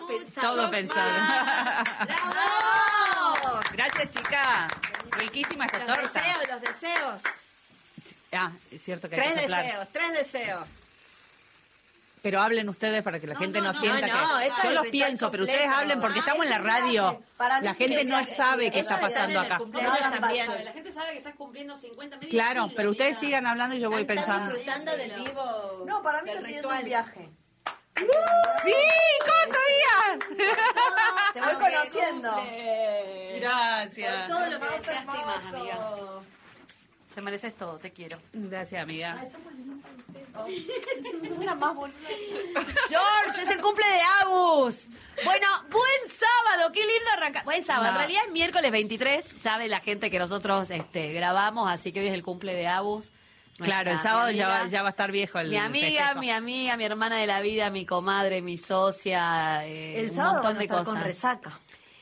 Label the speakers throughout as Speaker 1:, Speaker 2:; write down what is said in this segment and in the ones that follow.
Speaker 1: pensado.
Speaker 2: Todo pensado.
Speaker 1: ¡Bravo!
Speaker 2: Gracias, chica. Riquísima esta torta.
Speaker 1: Los deseos.
Speaker 2: Ah, es cierto que hay que soplar.
Speaker 1: Tres deseos.
Speaker 2: Pero hablen ustedes para que la gente no sienta que...
Speaker 1: esto
Speaker 2: Yo
Speaker 1: es
Speaker 2: los
Speaker 1: el
Speaker 2: pienso,
Speaker 1: ritual
Speaker 2: pero ustedes
Speaker 1: completo.
Speaker 2: hablen porque estamos en la radio. La gente no sabe qué está pasando acá.
Speaker 1: También.
Speaker 3: La gente sabe que estás cumpliendo 50 medio
Speaker 2: Claro,
Speaker 3: siglo,
Speaker 2: pero ustedes
Speaker 3: amiga.
Speaker 2: sigan hablando y yo voy
Speaker 1: Están
Speaker 2: pensando.
Speaker 1: disfrutando del vivo.
Speaker 4: No, para mí
Speaker 1: del
Speaker 4: estoy teniendo
Speaker 1: ritual.
Speaker 4: un viaje.
Speaker 2: ¡Sí! ¿Cómo sabías?
Speaker 4: Te voy conociendo.
Speaker 2: Gracias.
Speaker 3: Por todo lo que deseaste y más, amiga. Te mereces todo, te quiero.
Speaker 2: Gracias, amiga.
Speaker 3: George, es el cumple de Agus. Bueno, buen sábado, qué lindo arrancar. Buen sábado, en
Speaker 2: No.
Speaker 3: realidad es miércoles 23, sabe la gente que nosotros grabamos, así que hoy es el cumple de Agus.
Speaker 2: Claro, el
Speaker 3: Nuestra
Speaker 2: sábado
Speaker 3: amiga.
Speaker 2: ya va a estar viejo el
Speaker 3: Mi amiga, mi hermana de la vida, mi comadre, mi socia,
Speaker 4: El
Speaker 3: un
Speaker 4: sábado
Speaker 3: montón
Speaker 4: van a
Speaker 3: de
Speaker 4: estar
Speaker 3: cosas.
Speaker 4: con resaca.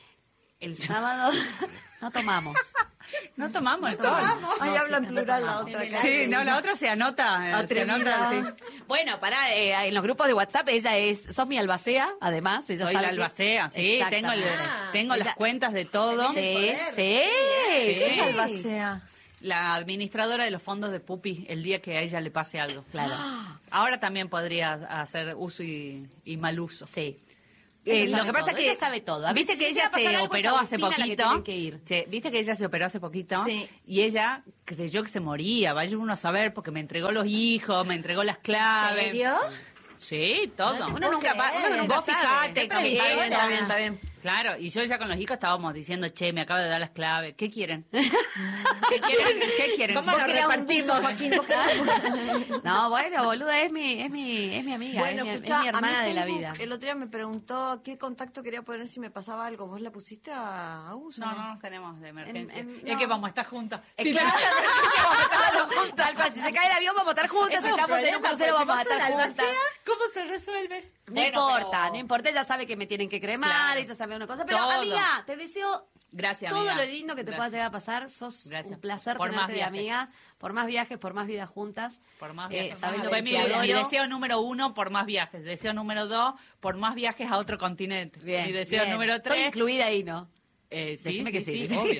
Speaker 3: El sábado no tomamos.
Speaker 2: No tomamos el
Speaker 4: Ahí habla en plural la otra.
Speaker 2: Sí, no, la otra se anota.
Speaker 4: Atrevida.
Speaker 2: Sí.
Speaker 3: Bueno, en los grupos de WhatsApp sos mi albacea, además. Ella
Speaker 2: Soy
Speaker 3: sabe
Speaker 2: la
Speaker 3: que-
Speaker 2: albacea, sí, tengo,
Speaker 3: Exactamente.
Speaker 2: tengo las
Speaker 3: Ella-
Speaker 2: cuentas de todo.
Speaker 3: Sí, sí.
Speaker 4: ¿Qué albacea?
Speaker 2: La administradora de los fondos de Pupi, el día que a ella le pase algo. Claro. Ahora también podría hacer uso y mal uso.
Speaker 3: Sí.
Speaker 2: Lo
Speaker 3: Ella sabe
Speaker 2: que pasa
Speaker 3: todo,
Speaker 2: es que
Speaker 3: ella sabe todo. A
Speaker 2: viste
Speaker 3: veces
Speaker 2: que
Speaker 3: si
Speaker 2: ella
Speaker 3: llega a pasar
Speaker 2: se
Speaker 3: algo,
Speaker 2: operó
Speaker 3: es
Speaker 2: hace
Speaker 3: Agustina la que
Speaker 2: poquito.
Speaker 3: tiene que ir.
Speaker 2: Sí, viste que ella se operó hace poquito.
Speaker 4: Sí.
Speaker 2: Y ella creyó que se moría. Vaya uno a saber porque me entregó los hijos, me entregó las claves.
Speaker 4: ¿En serio?
Speaker 2: Sí, todo.
Speaker 4: No te
Speaker 3: Uno nunca,
Speaker 4: puedo creer.
Speaker 3: uno nunca
Speaker 2: Vos
Speaker 3: sabe.
Speaker 2: fijate,
Speaker 3: Qué
Speaker 2: con mis
Speaker 3: previsión.
Speaker 2: hijos.
Speaker 4: Está bien, está bien.
Speaker 2: Claro, y yo ya con los hijos estábamos diciendo, che, me acaba de dar las claves. ¿Qué quieren? ¿Qué quieren? ¿Qué quieren?
Speaker 1: ¿Cómo
Speaker 2: Vos
Speaker 1: nos
Speaker 2: querés un
Speaker 1: repartimos?
Speaker 2: piso, Joaquín, vos querés-
Speaker 3: No, bueno, boluda, es mi amiga,
Speaker 4: Bueno,
Speaker 3: es
Speaker 4: escuchá,
Speaker 3: mi hermana
Speaker 4: a mí
Speaker 3: de la
Speaker 4: Facebook
Speaker 3: vida.
Speaker 4: El otro día me preguntó qué contacto quería poner si me pasaba algo. ¿Vos la pusiste a Agus?
Speaker 2: No, no nos tenemos de emergencia.
Speaker 3: En-
Speaker 2: Es
Speaker 3: no.
Speaker 2: que vamos a estar juntas. Sí,
Speaker 3: Claro, vamos a estar juntas. Tal cual, si se cae el avión vamos a estar juntas, si estamos en un crucero vamos a estar juntas.
Speaker 1: ¿Cómo se resuelve?
Speaker 3: No importa, no importa, ella sabe que me tienen que cremar,
Speaker 2: Claro.
Speaker 3: ella sabe una cosa, pero
Speaker 2: Todo.
Speaker 3: amiga, te deseo
Speaker 2: Gracias,
Speaker 3: todo
Speaker 2: amiga.
Speaker 3: lo lindo que te
Speaker 2: Gracias.
Speaker 3: pueda llegar a pasar, sos
Speaker 2: Gracias.
Speaker 3: un placer
Speaker 2: Por más
Speaker 3: tenerte de
Speaker 2: viajes.
Speaker 3: amiga, por más viajes, por más vidas juntas.
Speaker 2: Por más viajes.
Speaker 3: sabiendo
Speaker 2: Fue
Speaker 3: que
Speaker 2: mi,
Speaker 3: te adoro.
Speaker 2: mi deseo número 1 por más viajes. Deseo número 2 por más viajes a otro continente.
Speaker 3: Bien,
Speaker 2: Mi deseo
Speaker 3: bien.
Speaker 2: número
Speaker 3: Estoy
Speaker 2: 3.
Speaker 3: incluida ahí, ¿no?
Speaker 2: Sí,
Speaker 3: Decime que sí.
Speaker 2: obvio.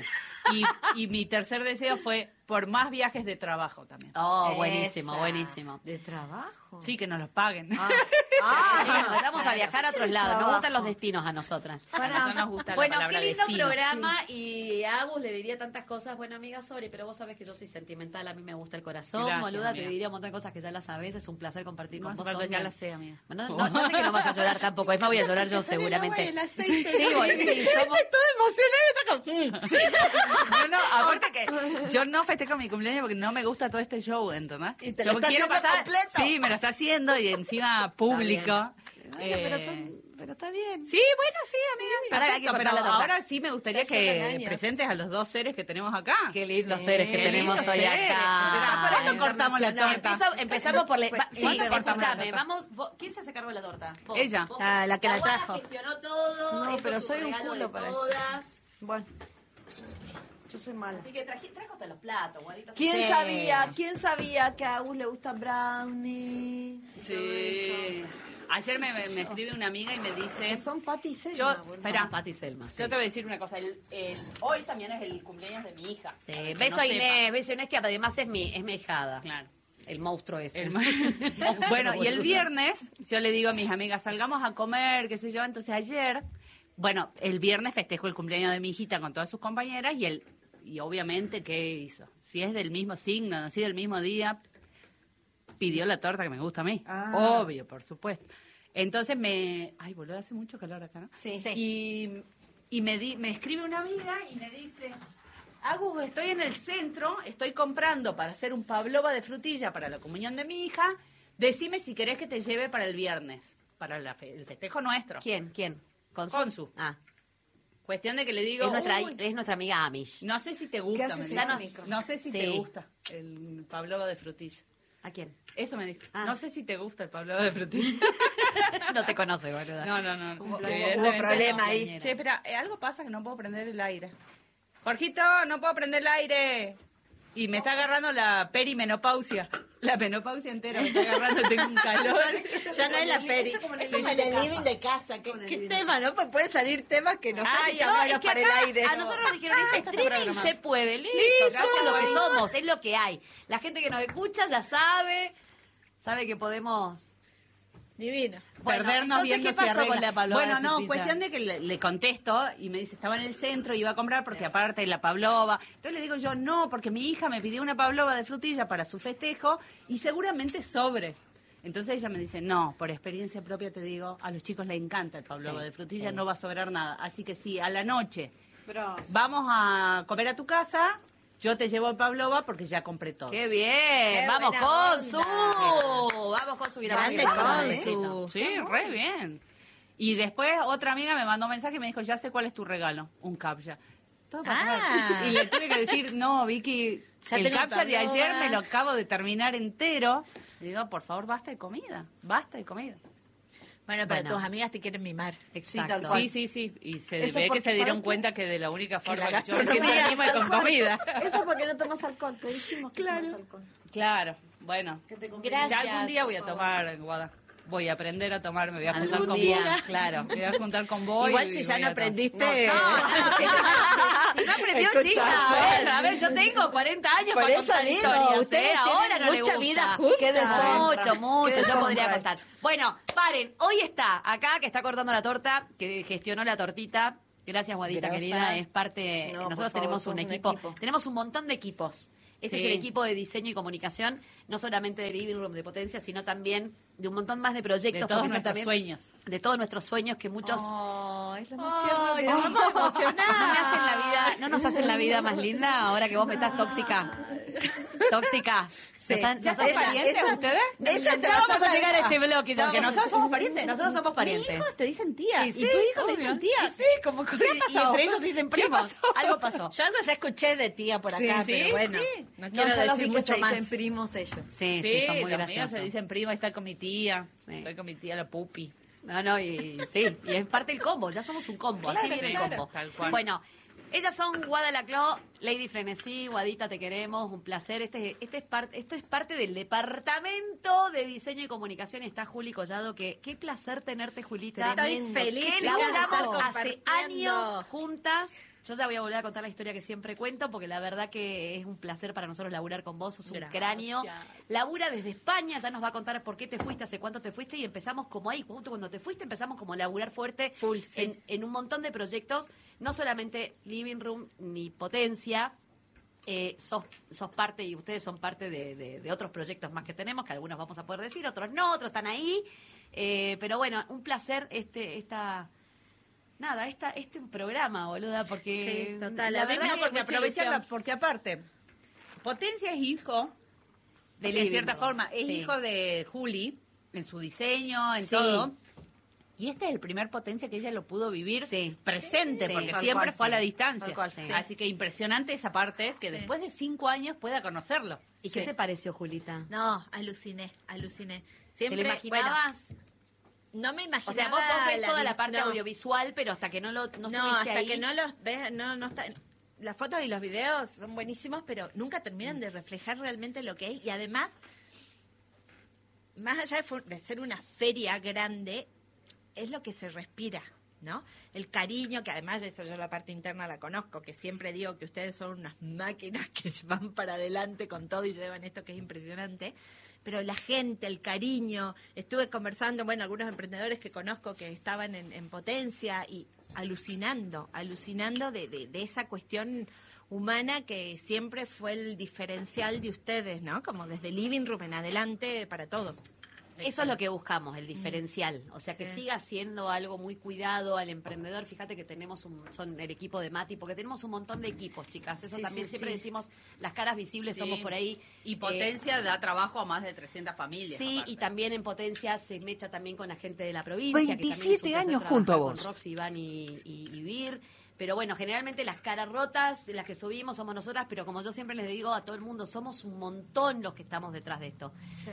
Speaker 2: Y mi tercer deseo fue por más viajes de trabajo también.
Speaker 3: Oh,
Speaker 1: Esa.
Speaker 3: buenísimo, buenísimo.
Speaker 4: ¿De trabajo?
Speaker 2: Sí, que nos los paguen.
Speaker 3: Sí, vamos a viajar a otros lados, nos gustan los destinos a nosotras.
Speaker 2: A nosotros nos gusta
Speaker 3: Bueno,
Speaker 2: la palabra
Speaker 3: qué lindo
Speaker 2: destino.
Speaker 3: programa y a Agus le diría tantas cosas, bueno amiga, sorry, pero vos sabés que yo soy sentimental, a mí me gusta el corazón,
Speaker 2: Gracias,
Speaker 3: boluda,
Speaker 2: amiga.
Speaker 3: te diría un montón de cosas que ya las sabés, es un placer compartir
Speaker 2: No
Speaker 3: con
Speaker 2: hace
Speaker 3: vos.
Speaker 2: falta, ya
Speaker 3: Sonia.
Speaker 2: las sé, amiga.
Speaker 3: Bueno, no, yo sé que no vas a llorar tampoco, es más voy a llorar yo seguramente.
Speaker 1: El aceite.
Speaker 3: Sí, voy, sí, somos...
Speaker 1: Todo emocionado.
Speaker 2: No, aparte que yo no festejo mi cumpleaños porque no me gusta todo este show, ¿entendés?
Speaker 1: Y te
Speaker 2: Yo
Speaker 1: lo está haciendo completo.
Speaker 2: Sí, me lo está haciendo y encima público.
Speaker 3: Pero está bien.
Speaker 2: Sí, bueno, sí, amiga.
Speaker 3: Ahora hay que
Speaker 2: Perfecto,
Speaker 3: cortar
Speaker 2: pero
Speaker 3: la torta.
Speaker 2: ahora sí me gustaría
Speaker 1: Ya llevan
Speaker 2: que
Speaker 1: años.
Speaker 2: presentes a los dos seres que tenemos acá.
Speaker 3: Qué lindos
Speaker 1: Sí,
Speaker 3: seres que
Speaker 1: qué
Speaker 3: tenemos
Speaker 1: lindos
Speaker 3: hoy
Speaker 1: seres.
Speaker 3: acá.
Speaker 2: ¿Cuándo cortamos la
Speaker 1: internacional.
Speaker 2: torta?
Speaker 3: Empezamos por... sí,
Speaker 4: ¿Cuándo cortamos
Speaker 3: escúchame,
Speaker 4: la torta?
Speaker 3: vamos... ¿Quién se hace cargo de la torta? Vos.
Speaker 2: Ella.
Speaker 3: Vos.
Speaker 1: La que la
Speaker 3: Guada
Speaker 1: trajo.
Speaker 3: gestionó todo.
Speaker 4: No,
Speaker 3: esto
Speaker 4: pero
Speaker 3: es
Speaker 4: soy un
Speaker 3: regalo
Speaker 4: culo
Speaker 3: de
Speaker 4: para esto.
Speaker 3: todas.
Speaker 4: Bueno, yo soy mala.
Speaker 3: Así que trajo hasta los platos, guarita.
Speaker 4: ¿Quién
Speaker 3: Sí.
Speaker 4: sabía que a Agus le gusta brownie?
Speaker 2: Sí. Ayer me escribe una amiga y me dice...
Speaker 4: Que son Pati y Selma,
Speaker 2: Yo,
Speaker 4: boludo.
Speaker 2: espera,
Speaker 3: Somos Pati y Selma, sí.
Speaker 2: Yo te voy a decir una cosa. Hoy también es el cumpleaños de mi hija.
Speaker 3: Sí,
Speaker 2: para que
Speaker 3: beso
Speaker 2: no
Speaker 3: a
Speaker 2: sepa.
Speaker 3: Inés, beso a Inés que además es mi hijada.
Speaker 2: Claro.
Speaker 3: El monstruo ese.
Speaker 2: Bueno, y el viernes yo le digo a mis amigas, salgamos a comer, qué sé yo. Entonces ayer, bueno, el viernes festejo el cumpleaños de mi hijita con todas sus compañeras y obviamente, ¿qué hizo? Si es del mismo signo, nací del mismo día, pidió la torta que me gusta a mí.
Speaker 4: Ah.
Speaker 2: Obvio, por supuesto. Entonces ay, boludo, hace mucho calor acá, ¿no?
Speaker 4: Sí.
Speaker 2: Y me escribe una amiga y me dice... Agus, estoy en el centro, estoy comprando para hacer un pavlova de frutilla para la comunión de mi hija. Decime si querés que te lleve para el viernes, para el festejo nuestro.
Speaker 3: ¿Quién?
Speaker 2: Consu.
Speaker 3: Ah,
Speaker 2: Cuestión de que le digo,
Speaker 3: es nuestra amiga Amish.
Speaker 2: no sé si te gusta,
Speaker 4: ¿Qué haces
Speaker 2: me
Speaker 4: eso,
Speaker 2: dijo.
Speaker 4: Nico?
Speaker 2: No sé si
Speaker 3: Sí.
Speaker 2: te gusta el pavlova de frutilla.
Speaker 3: ¿A quién?
Speaker 2: Eso me dijo.
Speaker 3: Ah.
Speaker 2: No sé si te gusta el pavlova de frutilla.
Speaker 3: No te conoce, boluda.
Speaker 2: No.
Speaker 4: Hubo
Speaker 2: Evidentemente
Speaker 4: problema
Speaker 2: no.
Speaker 4: ahí.
Speaker 2: Che, espera, algo pasa que no puedo prender el aire. Jorgito, no puedo prender el aire. Y me está agarrando la perimenopausia. La menopausia entera me está agarrando, tengo un calor.
Speaker 1: Ya no es la peri, es como el living de casa. ¿Qué tema, no? Pues pueden salir temas que nos hacen llamarlos para el aire.
Speaker 3: A nosotros nos dijeron, streaming se puede, listo, gracias a lo que somos, es lo que hay. La gente que nos escucha ya sabe que podemos...
Speaker 1: Divino.
Speaker 3: Bueno,
Speaker 2: perdernos
Speaker 3: entonces,
Speaker 2: viendo
Speaker 3: ¿qué
Speaker 2: si
Speaker 3: pasó
Speaker 2: arregla.
Speaker 3: con la pavlova
Speaker 2: Bueno,
Speaker 3: de
Speaker 2: no,
Speaker 3: frutilla?
Speaker 2: cuestión de que le contesto y me dice, estaba en el centro, iba a comprar porque aparte de la pavlova. Entonces le digo yo, no, porque mi hija me pidió una pavlova de frutilla para su festejo y seguramente sobre. Entonces ella me dice, no, por experiencia propia te digo, a los chicos les encanta el pavlova de frutilla, no va a sobrar nada. Así que sí, a la noche vamos a comer a tu casa, yo te llevo el pavlova porque ya compré todo.
Speaker 3: ¡Qué bien!
Speaker 1: Qué
Speaker 3: ¡Vamos
Speaker 1: buena
Speaker 3: con su!
Speaker 1: onda.
Speaker 3: ¡Vamos con su!
Speaker 1: Grande Consu.
Speaker 2: Sí, re bien. Y después otra amiga me mandó un mensaje y me dijo, ya sé cuál es tu regalo, un captcha. Todo pasado. Y le tuve que decir, no, Vicky,
Speaker 1: Ya
Speaker 2: el
Speaker 1: tengo
Speaker 2: captcha de
Speaker 1: pavlova.
Speaker 2: ayer me lo acabo de terminar entero. Le digo, por favor, basta de comida, basta de comida.
Speaker 1: Bueno, pero
Speaker 3: Bueno.
Speaker 1: tus amigas te quieren mimar.
Speaker 3: Exacto.
Speaker 2: Sí. Y se
Speaker 4: Eso
Speaker 2: ve que
Speaker 4: porque
Speaker 2: se dieron
Speaker 4: saben
Speaker 2: cuenta que de la única forma
Speaker 1: la
Speaker 2: que yo me siento
Speaker 1: gastronomía-
Speaker 2: anima es con comida.
Speaker 4: Eso es porque no tomas alcohol, te dijimos que tomas alcohol.
Speaker 2: Claro, bueno.
Speaker 4: Que te conviene.
Speaker 1: Gracias.
Speaker 2: Ya algún día voy a tomar, Guada. Voy a aprender a tomar, me voy a juntar
Speaker 3: Algún
Speaker 2: con
Speaker 3: día,
Speaker 2: vos.
Speaker 3: claro.
Speaker 2: Me voy a juntar con vos.
Speaker 1: Igual
Speaker 2: y
Speaker 1: si ya
Speaker 2: voy
Speaker 1: no
Speaker 2: a
Speaker 1: aprendiste...
Speaker 3: Si no aprendió,
Speaker 1: Escuchá,
Speaker 3: chica. A ver, yo tengo 40 años
Speaker 1: Por
Speaker 3: para
Speaker 1: eso
Speaker 3: contar
Speaker 1: digo,
Speaker 3: historias.
Speaker 1: ustedes
Speaker 3: Ahora
Speaker 1: tienen
Speaker 3: no le
Speaker 1: mucha
Speaker 3: gusta.
Speaker 1: vida juntas.
Speaker 4: Qué deshonra.
Speaker 3: Mucho.
Speaker 4: Qué
Speaker 3: Yo podría
Speaker 4: deshonra.
Speaker 3: contar. Bueno, paren. Hoy está acá, que está cortando la torta, que gestionó la tortita. Gracias, Guadita,
Speaker 4: Gracias.
Speaker 3: querida. Es parte...
Speaker 4: No,
Speaker 3: nosotros
Speaker 4: por
Speaker 3: tenemos
Speaker 4: favor,
Speaker 3: un
Speaker 4: sos un
Speaker 3: equipo.
Speaker 4: equipo.
Speaker 3: Tenemos un montón de equipos. Este
Speaker 2: Sí.
Speaker 3: es el equipo de diseño y comunicación, no solamente de Living Room de Potencia, sino también de un montón más de proyectos.
Speaker 2: De todos
Speaker 3: porque son
Speaker 2: nuestros
Speaker 3: también-
Speaker 2: sueños.
Speaker 3: De todos nuestros sueños que muchos...
Speaker 1: Oh,
Speaker 4: Es lo más tierno que
Speaker 1: nos vamos a emocionar.
Speaker 3: No nos hacen la vida más linda ahora que vos me estás tóxica. Tóxica.
Speaker 1: Sí.
Speaker 3: ¿Ya son
Speaker 1: Ella-
Speaker 3: parientes
Speaker 1: ella-
Speaker 3: ustedes?
Speaker 1: ella te
Speaker 3: Ya
Speaker 1: va a
Speaker 3: vamos a
Speaker 1: hacer
Speaker 3: llegar a
Speaker 1: la-
Speaker 3: ese bloque. Ya
Speaker 2: Porque
Speaker 3: vamos a-
Speaker 2: nosotros somos parientes.
Speaker 3: Nosotros somos
Speaker 2: Mis
Speaker 3: parientes.
Speaker 2: hijos te dicen tía.
Speaker 3: Y
Speaker 2: Y,
Speaker 3: sí,
Speaker 2: tu hijo te
Speaker 3: obvio.
Speaker 2: dicen tía.
Speaker 3: Y sí, como
Speaker 2: ¿Qué
Speaker 3: que-
Speaker 2: ha
Speaker 3: y
Speaker 2: pasado?
Speaker 3: entre ellos dicen
Speaker 2: ¿Qué
Speaker 3: primos.
Speaker 2: pasó?
Speaker 3: Algo pasó.
Speaker 1: Yo algo ya escuché de tía por acá,
Speaker 2: Sí,
Speaker 1: pero bueno,
Speaker 2: sí.
Speaker 1: no
Speaker 4: No,
Speaker 1: quiero
Speaker 4: yo los
Speaker 1: decir
Speaker 4: vi que
Speaker 1: mucho
Speaker 4: se
Speaker 1: más.
Speaker 4: dicen primos ellos.
Speaker 3: Sí,
Speaker 2: Sí,
Speaker 3: son muy
Speaker 2: los míos
Speaker 3: graciosos.
Speaker 2: se dicen prima, está con mi tía.
Speaker 3: Sí.
Speaker 2: Estoy con mi tía la pupi.
Speaker 3: No, y sí, y es parte del combo, ya somos un combo, así
Speaker 2: Claro,
Speaker 3: viene el
Speaker 2: claro,
Speaker 3: combo.
Speaker 2: tal cual.
Speaker 3: Bueno, ellas son Guada Laclau, Lady Frenesí, Guadita, te queremos, un placer. Esto es parte del departamento de diseño y comunicación. Está Juli Collado, que qué placer tenerte, Julita.
Speaker 1: Estoy feliz.
Speaker 3: Que
Speaker 1: chicas, de estar
Speaker 3: laburamos hace
Speaker 1: compartiendo.
Speaker 3: años juntas. Yo ya voy a volver a contar la historia que siempre cuento, porque la verdad que es un placer para nosotros laburar con vos, sos un
Speaker 1: Gracias.
Speaker 3: cráneo. Labura desde España, ya nos va a contar por qué te fuiste, hace cuánto te fuiste, y empezamos como ahí, justo cuando te fuiste empezamos como a laburar fuerte
Speaker 1: Full, sí.
Speaker 3: en un montón de proyectos, no solamente Living Room ni Potencia. Sos parte, y ustedes son parte de otros proyectos más que tenemos, que algunos vamos a poder decir, otros no, otros están ahí. Pero bueno, un placer este programa, boluda, porque
Speaker 1: Sí, total.
Speaker 3: la
Speaker 1: A mí me
Speaker 3: verdad
Speaker 1: hace
Speaker 3: que
Speaker 1: mucha
Speaker 2: Aprovecharla,
Speaker 1: ilusión.
Speaker 2: porque aparte, Potencia es hijo,
Speaker 3: De
Speaker 2: de
Speaker 3: Living
Speaker 2: cierta
Speaker 3: Room,
Speaker 2: forma, es
Speaker 3: sí.
Speaker 2: hijo de Juli, en su diseño, en
Speaker 3: Sí.
Speaker 2: todo. Y este es el primer Potencia que ella lo pudo vivir
Speaker 3: Sí.
Speaker 2: presente,
Speaker 3: Sí,
Speaker 2: porque
Speaker 3: tal
Speaker 2: siempre
Speaker 3: cual,
Speaker 2: fue a la
Speaker 3: sí.
Speaker 2: distancia.
Speaker 3: Tal cual, sí.
Speaker 2: Así que impresionante esa parte, que después de 5 años pueda conocerlo.
Speaker 3: ¿Y qué
Speaker 1: Sí.
Speaker 3: te pareció, Julita?
Speaker 1: No, aluciné.
Speaker 3: ¿Te
Speaker 1: Siempre,
Speaker 3: lo imaginabas?
Speaker 1: bueno, no me imaginaba.
Speaker 3: O sea, vos ves toda la parte
Speaker 1: no.
Speaker 3: audiovisual, pero hasta que no
Speaker 1: No,
Speaker 3: estuviste
Speaker 1: hasta
Speaker 3: ahí.
Speaker 1: que no los ves, no está. Las fotos y los videos son buenísimos, pero nunca terminan de reflejar realmente lo que hay. Y además, más allá de ser una feria grande, es lo que se respira, ¿no? El cariño, que además eso yo la parte interna la conozco, que siempre digo que ustedes son unas máquinas que van para adelante con todo y llevan esto que es impresionante. Pero la gente, el cariño, estuve conversando, bueno, algunos emprendedores que conozco que estaban en Potencia y alucinando de esa cuestión humana que siempre fue el diferencial de ustedes, ¿no? Como desde Living Room en adelante para todo.
Speaker 3: Eso es lo que buscamos, el diferencial. O sea, que
Speaker 1: Sí.
Speaker 3: siga siendo algo muy cuidado al emprendedor. Fíjate que tenemos son el equipo de Mati, porque tenemos un montón de equipos, chicas. Eso
Speaker 1: Sí,
Speaker 3: también
Speaker 1: sí,
Speaker 3: siempre
Speaker 1: sí.
Speaker 3: decimos, las caras visibles
Speaker 2: Sí.
Speaker 3: somos por ahí.
Speaker 2: Y Potencia da trabajo a más de 300 familias.
Speaker 3: Sí,
Speaker 2: aparte.
Speaker 3: y también en Potencia se mecha también con la gente de la provincia. que también es un
Speaker 5: 27
Speaker 3: placer
Speaker 5: años
Speaker 3: trabajar
Speaker 5: junto a vos.
Speaker 3: Con Roxy, Iván y Vir. Pero bueno, generalmente las caras rotas, las que subimos somos nosotras, pero como yo siempre les digo a todo el mundo, somos un montón los que estamos detrás de esto.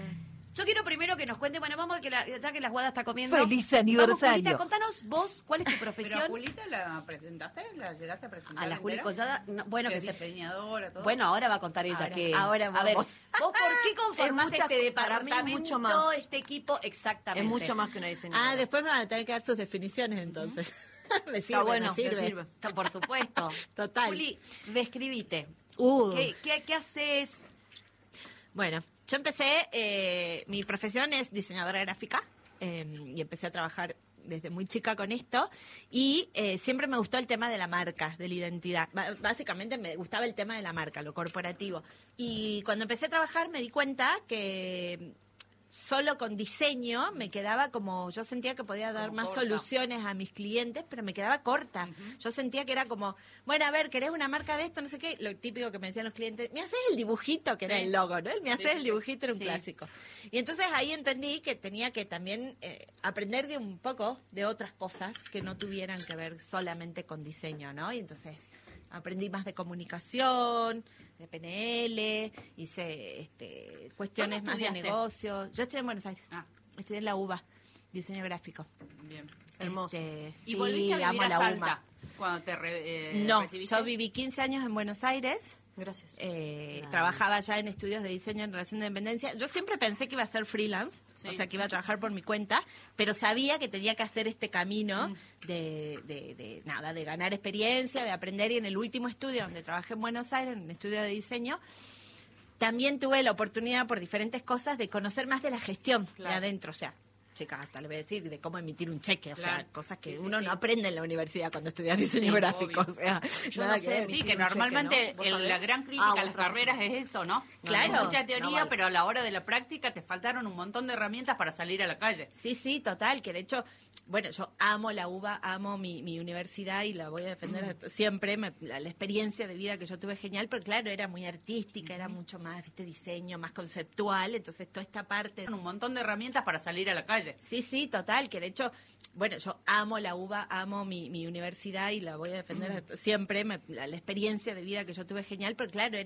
Speaker 3: Yo quiero primero que nos cuente, bueno, vamos a que ya que la Guada está comiendo.
Speaker 5: ¡Feliz aniversario!
Speaker 3: Vamos, Julita, contanos vos, ¿cuál es tu profesión?
Speaker 2: ¿Pero a Julita la presentaste? ¿La llegaste a presentar?
Speaker 3: A la Juli
Speaker 2: entera?
Speaker 3: Collada, no, bueno,
Speaker 2: Que
Speaker 3: que
Speaker 2: es
Speaker 3: se...
Speaker 2: diseñadora, todo.
Speaker 3: Bueno, ahora va a contar ella
Speaker 1: Ahora-
Speaker 3: que
Speaker 1: ahora
Speaker 3: A ver,
Speaker 1: vamos.
Speaker 3: ¿vos por qué conformás
Speaker 4: Es mucha-
Speaker 3: este
Speaker 4: para mí es
Speaker 3: departamento,
Speaker 4: mucho más.
Speaker 3: este equipo? Exactamente.
Speaker 4: Es mucho más que una diseñadora.
Speaker 1: Ah, después me van a tener que dar sus definiciones entonces. Me sirve,
Speaker 4: Está bueno,
Speaker 1: me sirve.
Speaker 4: me sirve.
Speaker 3: Por supuesto.
Speaker 1: Total.
Speaker 3: Juli, describite.
Speaker 1: Uh.
Speaker 3: ¿Qué haces?
Speaker 1: Bueno, yo empecé, mi profesión es diseñadora gráfica y empecé a trabajar desde muy chica con esto y siempre me gustó el tema de la marca, de la identidad. Básicamente me gustaba el tema de la marca, lo corporativo. Y cuando empecé a trabajar me di cuenta que solo con diseño me quedaba como, yo sentía que podía dar
Speaker 2: Como
Speaker 1: más
Speaker 2: corta.
Speaker 1: soluciones a mis clientes, pero me quedaba corta. Yo sentía que era como, bueno, a ver, ¿querés una marca de esto? No sé qué. Lo típico que me decían los clientes, ¿me haces el dibujito? Que era
Speaker 2: Sí.
Speaker 1: el logo, ¿no? Me haces
Speaker 2: Sí,
Speaker 1: el
Speaker 2: sí,
Speaker 1: dibujito, era un
Speaker 3: sí.
Speaker 1: clásico. Y entonces ahí entendí que tenía que también aprender de un poco de otras cosas que no tuvieran que ver solamente con diseño, ¿no? Y entonces aprendí más de comunicación, de PNL, hice cuestiones
Speaker 2: ¿Dónde
Speaker 1: más de
Speaker 2: estudiaste?
Speaker 1: negocio. Yo estudié en Buenos Aires,
Speaker 2: Ah,
Speaker 1: estudié en la UBA, diseño gráfico.
Speaker 2: bien.
Speaker 4: Hermoso.
Speaker 2: ¿Y
Speaker 1: Sí,
Speaker 2: volviste a vivir
Speaker 1: amo
Speaker 2: a
Speaker 1: la
Speaker 2: Salta
Speaker 1: UBA.
Speaker 2: cuando te
Speaker 1: No,
Speaker 2: recibiste?
Speaker 1: yo viví 15 años en Buenos Aires.
Speaker 4: Gracias.
Speaker 1: Trabajaba ya en estudios de diseño en relación de dependencia. Yo siempre pensé que iba a ser freelance,
Speaker 2: Sí.
Speaker 1: o sea, que iba a trabajar por mi cuenta, pero sabía que tenía que hacer este camino de nada, de ganar experiencia, de aprender. Y en el último estudio donde trabajé en Buenos Aires, en un estudio de diseño, también tuve la oportunidad por diferentes cosas de conocer más de la gestión de
Speaker 2: Claro.
Speaker 1: adentro, o sea, chicas, hasta le voy a decir de cómo emitir un cheque, o sea,
Speaker 2: Claro.
Speaker 1: cosas que
Speaker 2: Sí, sí,
Speaker 1: uno
Speaker 2: sí.
Speaker 1: no aprende en la universidad cuando estudia diseño
Speaker 2: Sí,
Speaker 1: gráfico,
Speaker 2: obvio.
Speaker 1: o sea,
Speaker 4: Yo
Speaker 1: nada
Speaker 4: no
Speaker 1: que
Speaker 4: sé,
Speaker 1: ver.
Speaker 2: Sí,
Speaker 4: emitir
Speaker 2: que
Speaker 4: un cheque,
Speaker 2: normalmente
Speaker 4: ¿no? ¿Vos
Speaker 2: la
Speaker 4: sabés?
Speaker 2: gran crítica a
Speaker 4: vos
Speaker 2: las
Speaker 4: trabajás.
Speaker 2: carreras es eso, ¿no?
Speaker 1: Claro.
Speaker 2: Hay mucha teoría,
Speaker 4: No vale.
Speaker 2: pero a la hora de la práctica te faltaron un montón de herramientas para salir a la calle.
Speaker 1: Sí, sí, total, que de hecho, bueno, yo amo la UBA, amo mi universidad y la voy a defender siempre, la experiencia de vida que yo tuve es genial, pero claro, era muy artística, era mucho más, viste, diseño, más conceptual, entonces toda esta parte...
Speaker 2: Un montón de herramientas para salir a la calle.
Speaker 1: Sí, sí, total, que de hecho, bueno, yo amo la UBA, amo mi universidad y la voy a defender siempre, la experiencia de vida que yo tuve es genial, pero claro, era